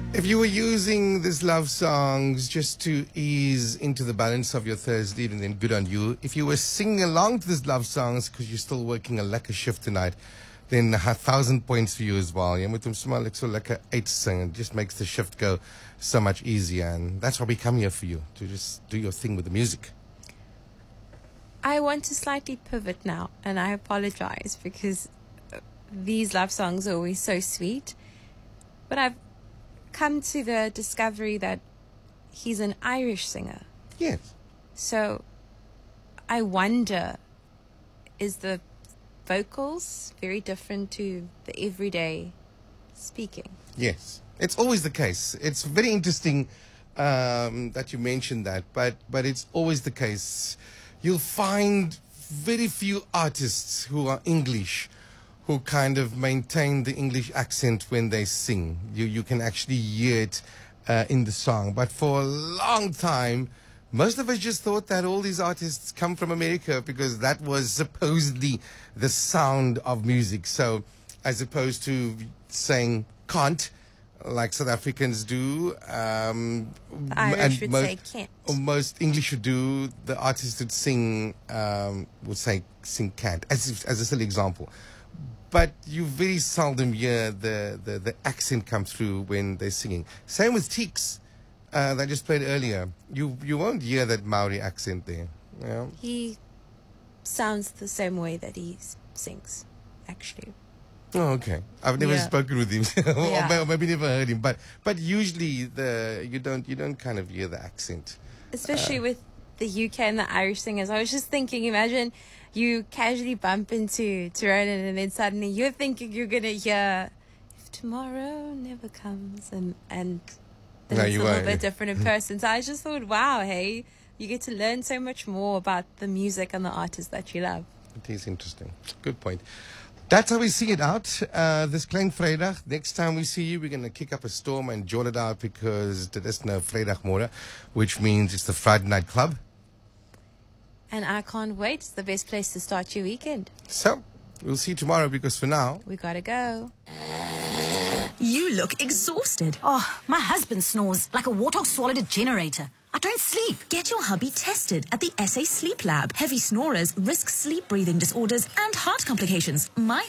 If you were using these love songs just to ease into the balance of your Thursday evening, then good on you. If you were singing along to these love songs because you're still working a lekker shift tonight, then 1,000 points for you as well. Jy moet hom sommer so lekker uitsing. It just makes the shift go so much easier. And that's why we come here for you, to just do your thing with the music. I want to slightly pivot now, and I apologize because these love songs are always so sweet. But I've come to the discovery that he's an Irish singer. Yes. So I wonder, is the vocals very different to the everyday speaking? Yes. It's always the case. It's very interesting that you mentioned that, but it's always the case. You'll find very few artists who are English who kind of maintain the English accent when they sing. You can actually hear it in the song. But for a long time, most of us just thought that all these artists come from America because that was supposedly the sound of music. So as opposed to saying can't, like South Africans do, The Irish would say can't. or most English would do, the artists would sing, would say sing can't, as a silly example. But you very seldom hear the accent come through when they're singing. Same with Teeks, that I just played earlier. You won't hear that Maori accent there. You know? He sounds the same way that he sings, actually. Oh, okay. I've never spoken with him, Yeah. or maybe never heard him. But usually you don't kind of hear the accent. Especially with the UK and the Irish singers. I was just thinking, imagine you casually bump into Ronan and then suddenly you're thinking you're going to hear If Tomorrow Never Comes and then No, it's you a little won't. bit different in person. So I just thought, wow, hey, you get to learn so much more about the music and the artists that you love. It is interesting. Good point. That's how we see it out. This Klein Vrydag. Next time we see you, we're going to kick up a storm and join it out because there is no Vrydagmôre, which means it's the Friday Night Club. And I can't wait. It's the best place to start your weekend. So, we'll see you tomorrow because for now, We got to go. You look exhausted. Oh, my husband snores like a warthog swallowed a generator. I don't sleep. Get your hubby tested at the SA Sleep Lab. Heavy snorers risk sleep breathing disorders and heart complications. My